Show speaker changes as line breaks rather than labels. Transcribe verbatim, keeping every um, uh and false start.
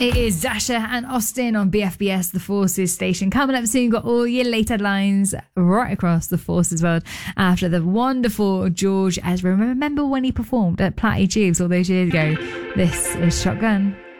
It is Dasha and Austin on B F B S, the Forces station. Coming up soon, got all your late headlines right across the Forces world after the wonderful George Ezra. Remember when he performed at Platty Tubes all those years ago? This is Shotgun.